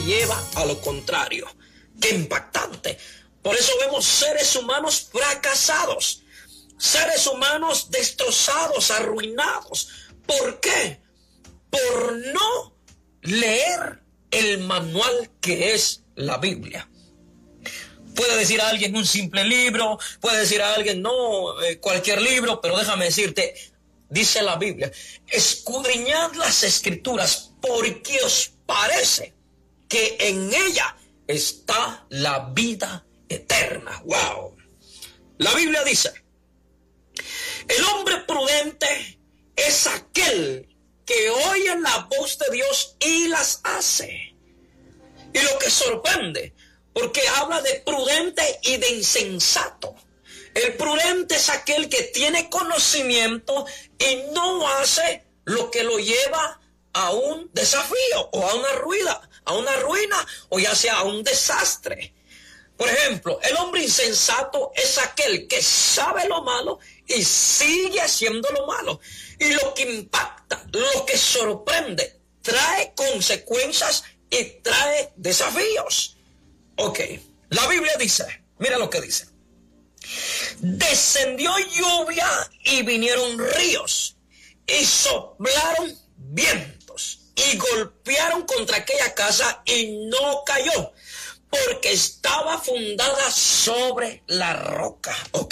lleva a lo contrario. ¡Qué impactante! Por eso vemos seres humanos fracasados, seres humanos destrozados, arruinados. ¿Por qué? Por no leer el manual que es la Biblia. Puede decir a alguien un simple libro, puede decir a alguien no, cualquier libro, pero déjame decirte, dice la Biblia, escudriñad las Escrituras porque os parece que en ella está la vida eterna. ¡Wow! La Biblia dice, el hombre prudente es aquel que oye la voz de Dios y las hace. Y lo que sorprende, porque habla de prudente y de insensato. El prudente es aquel que tiene conocimiento y no hace lo que lo lleva a un desafío o a una ruina o ya sea a un desastre. Por ejemplo, el hombre insensato es aquel que sabe lo malo y sigue haciendo lo malo. Y lo que impacta, lo que sorprende, trae consecuencias y trae desafíos. Ok, la Biblia dice, mira lo que dice. Descendió lluvia y vinieron ríos y soplaron vientos y golpearon contra aquella casa y no cayó porque estaba fundada sobre la roca. Ok,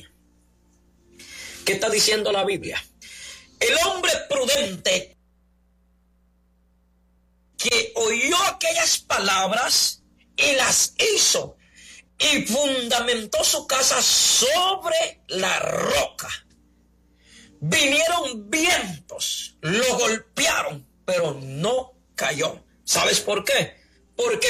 ¿qué está diciendo la Biblia? El hombre prudente que oyó aquellas palabras y las hizo y fundamentó su casa sobre la roca. Vinieron vientos, lo golpearon, pero no cayó. ¿Sabes por qué? Porque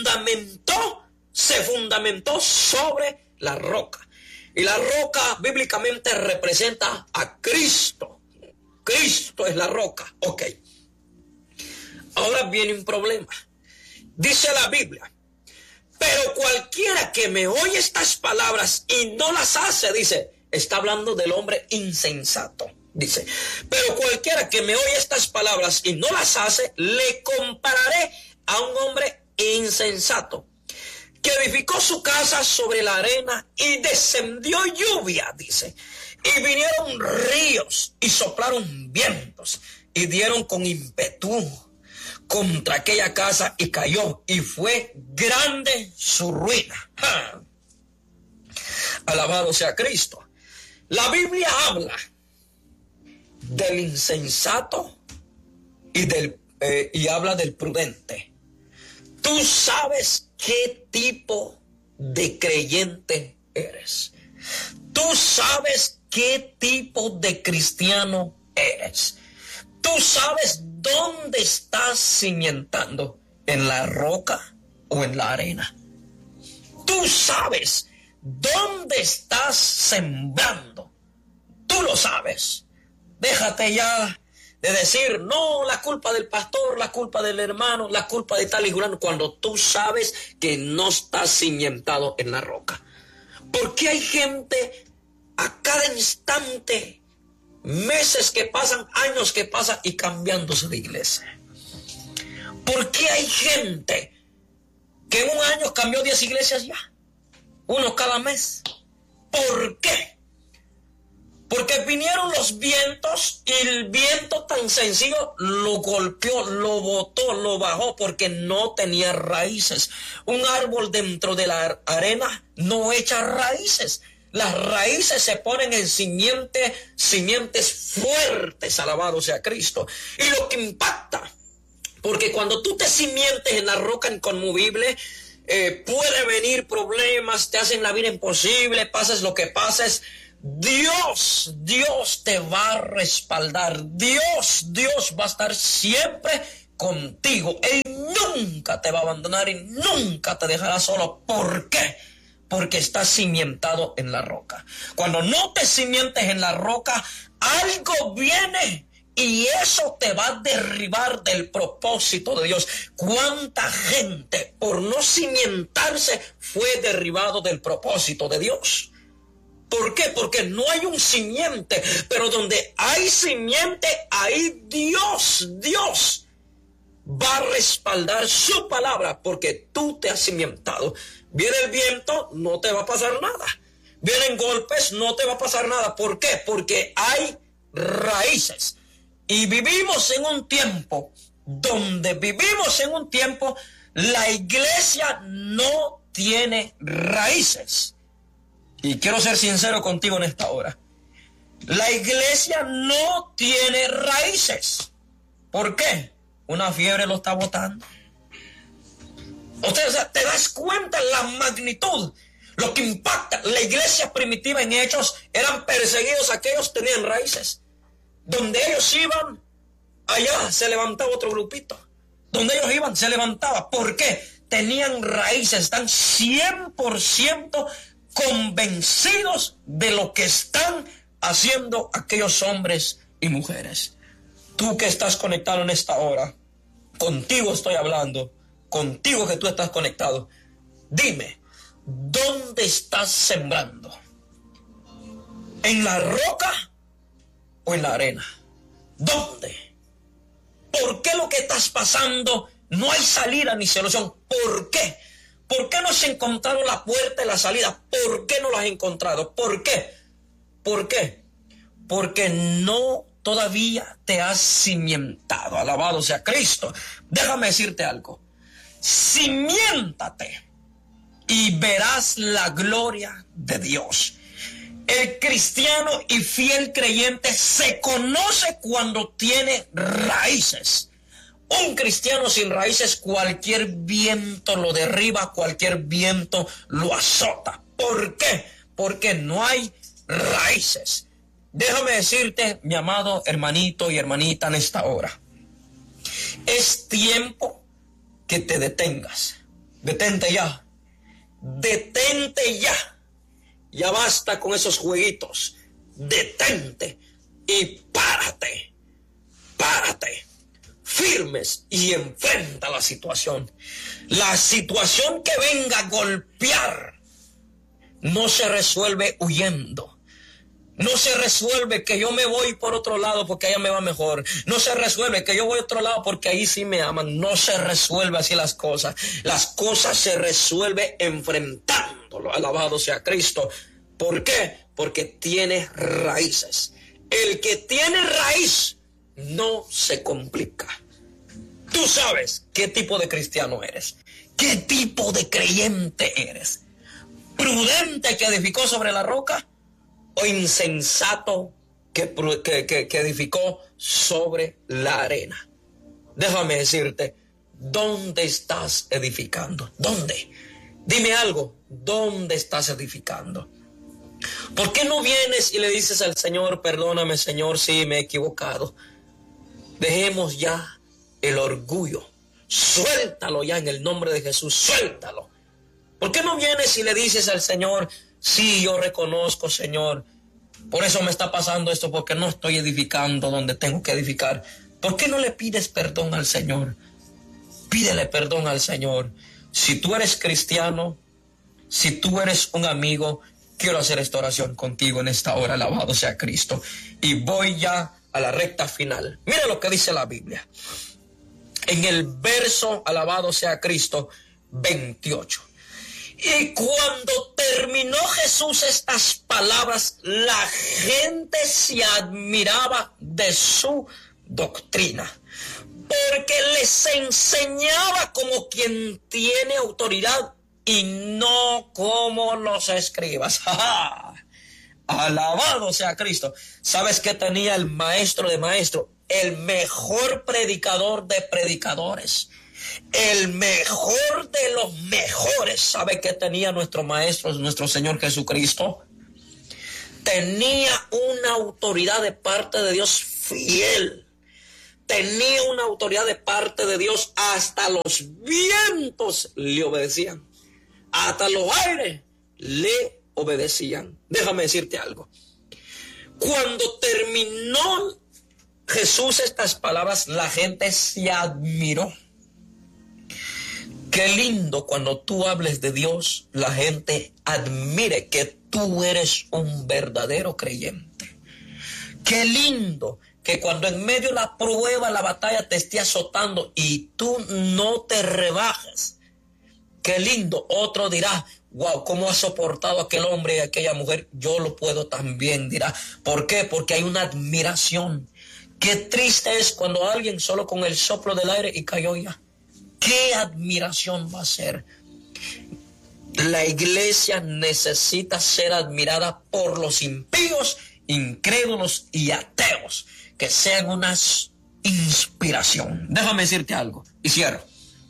se fundamentó sobre la roca. Y la roca bíblicamente representa a Cristo. Cristo es la roca. Ok. Ahora viene un problema. Dice la Biblia, pero cualquiera que me oye estas palabras y no las hace, dice, está hablando del hombre insensato. Dice, pero cualquiera que me oye estas palabras y no las hace, le compararé a un hombre insensato que edificó su casa sobre la arena y descendió lluvia, dice, y vinieron ríos y soplaron vientos y dieron con ímpetu contra aquella casa y cayó y fue grande su ruina. ¡Ja! Alabado sea Cristo. La Biblia habla del insensato y habla del prudente. Tú sabes qué tipo de creyente eres. Tú sabes qué tipo de cristiano eres. Tú sabes dónde estás cimentando, en la roca o en la arena. Tú sabes dónde estás sembrando. Tú lo sabes. Déjate ya de decir, no, la culpa del pastor, la culpa del hermano, la culpa de tal y fulano, cuando tú sabes que no estás cimentado en la roca. Porque hay gente a cada instante, meses que pasan, años que pasan y cambiándose de iglesia. ¿Por qué hay gente que en un año cambió 10 iglesias ya? Uno cada mes. ¿Por qué? Porque vinieron los vientos y el viento tan sencillo lo golpeó, lo botó, lo bajó porque no tenía raíces. Un árbol dentro de la arena no echa raíces. Las raíces se ponen en simientes fuertes, alabado sea Cristo. Y lo que impacta, porque cuando tú te cimientes en la roca inconmovible, puede venir problemas, te hacen la vida imposible, pases lo que pases, Dios te va a respaldar. Dios va a estar siempre contigo. Él nunca te va a abandonar y nunca te dejará solo. ¿Por qué? Porque estás cimentado en la roca. Cuando no te cimientes en la roca, algo viene y eso te va a derribar del propósito de Dios. ¿Cuánta gente por no cimentarse fue derribado del propósito de Dios? ¿Por qué? Porque no hay un simiente, pero donde hay simiente, ahí Dios va a respaldar su palabra porque tú te has cimentado. Viene el viento, no te va a pasar nada. Vienen golpes, no te va a pasar nada. ¿Por qué? Porque hay raíces. Y vivimos en un tiempo la iglesia no tiene raíces. Y quiero ser sincero contigo en esta hora. La iglesia no tiene raíces. ¿Por qué? Una fiebre lo está botando. O sea, te das cuenta la magnitud, lo que impacta. La iglesia primitiva en Hechos eran perseguidos aquellos que tenían raíces. Donde ellos iban, allá se levantaba otro grupito. Donde ellos iban, se levantaba. ¿Por qué? Tenían raíces, están 100% convencidos de lo que están haciendo aquellos hombres y mujeres. Tú que estás conectado en esta hora, contigo estoy hablando, contigo que tú estás conectado. Dime, ¿dónde estás sembrando? ¿En la roca o en la arena? ¿Dónde? ¿Por qué lo que estás pasando no hay salida ni solución? ¿Por qué? ¿Por qué no has encontrado la puerta y la salida? ¿Por qué no la has encontrado? ¿Por qué? ¿Por qué? Porque no todavía te has cimentado. Alabado sea Cristo. Déjame decirte algo. Cimiéntate y verás la gloria de Dios. El cristiano y fiel creyente se conoce cuando tiene raíces. Un cristiano sin raíces, cualquier viento lo derriba, cualquier viento lo azota. ¿Por qué? Porque no hay raíces. Déjame decirte, mi amado hermanito y hermanita, en esta hora, es tiempo que te detengas. Detente ya. Detente ya. Ya basta con esos jueguitos. Detente y párate. Párate. Firmes y enfrenta la situación. La situación que venga a golpear no se resuelve huyendo. No se resuelve que yo me voy por otro lado porque allá me va mejor. No se resuelve que yo voy a otro lado porque ahí sí me aman. No se resuelve así las cosas. Las cosas se resuelven enfrentándolo. Alabado sea Cristo. ¿Por qué? Porque tiene raíces. El que tiene raíz no se complica. Tú sabes qué tipo de cristiano eres. ¿Qué tipo de creyente eres? ¿Prudente que edificó sobre la roca? ¿O insensato que edificó sobre la arena? Déjame decirte, ¿dónde estás edificando? ¿Dónde? Dime algo, ¿dónde estás edificando? ¿Por qué no vienes y le dices al Señor, perdóname Señor, sí me he equivocado? Dejemos ya el orgullo, suéltalo ya en el nombre de Jesús, suéltalo. ¿Por qué no vienes y le dices al Señor, sí, yo reconozco, Señor, por eso me está pasando esto, porque no estoy edificando donde tengo que edificar? ¿Por qué no le pides perdón al Señor? Pídele perdón al Señor. Si tú eres cristiano, si tú eres un amigo, quiero hacer esta oración contigo en esta hora, alabado sea Cristo. Y voy ya a la recta final. Mira lo que dice la Biblia. En el verso, alabado sea Cristo, 28. Y cuando terminó Jesús estas palabras, la gente se admiraba de su doctrina, porque les enseñaba como quien tiene autoridad y no como los escribas. Alabado sea Cristo. ¿Sabes qué tenía el maestro de maestros? El mejor predicador de predicadores. El mejor de los mejores. ¿Sabe qué tenía nuestro maestro, nuestro Señor Jesucristo? Tenía una autoridad de parte de Dios fiel. Tenía una autoridad de parte de Dios. Hasta los vientos le obedecían. Hasta los aires le obedecían. Déjame decirte algo. Cuando terminó Jesús estas palabras, la gente se admiró. Qué lindo cuando tú hables de Dios, la gente admire que tú eres un verdadero creyente. Qué lindo que cuando en medio de la prueba, la batalla te esté azotando y tú no te rebajas. Qué lindo. Otro dirá, wow, ¿cómo ha soportado aquel hombre y aquella mujer? Yo lo puedo también, dirá. ¿Por qué? Porque hay una admiración. Qué triste es cuando alguien solo con el soplo del aire y cayó ya. ¿Qué admiración va a ser? La iglesia necesita ser admirada por los impíos, incrédulos y ateos, que sean una inspiración. Déjame decirte algo, y cierro.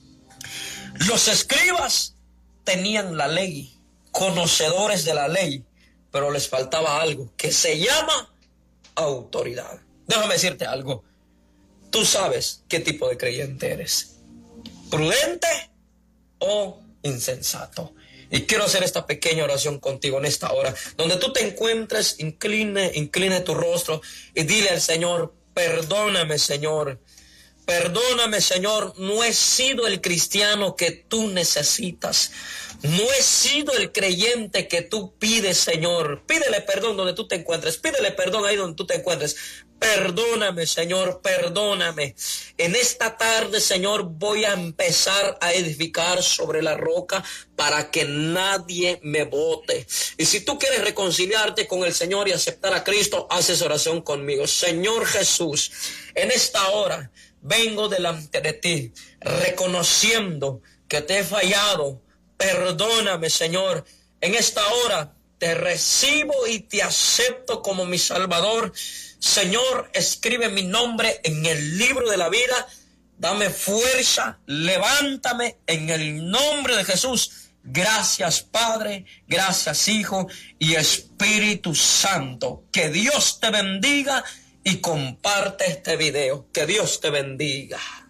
Los escribas tenían la ley, conocedores de la ley, pero les faltaba algo que se llama autoridad. Déjame decirte algo. Tú sabes qué tipo de creyente eres. ¿Prudente o insensato? Y quiero hacer esta pequeña oración contigo en esta hora. Donde tú te encuentres, incline tu rostro y dile al Señor, perdóname, Señor. Perdóname, Señor, no he sido el cristiano que tú necesitas. No he sido el creyente que tú pides, Señor. Pídele perdón donde tú te encuentres. Pídele perdón ahí donde tú te encuentres. Perdóname, Señor, perdóname. En esta tarde, Señor, voy a empezar a edificar sobre la roca para que nadie me bote. Y si tú quieres reconciliarte con el Señor y aceptar a Cristo, haz esa oración conmigo. Señor Jesús, en esta hora vengo delante de ti, reconociendo que te he fallado. Perdóname, Señor. En esta hora te recibo y te acepto como mi Salvador. Señor, escribe mi nombre en el libro de la vida. Dame fuerza, levántame en el nombre de Jesús. Gracias, Padre, gracias, Hijo y Espíritu Santo. Que Dios te bendiga y comparte este video. Que Dios te bendiga.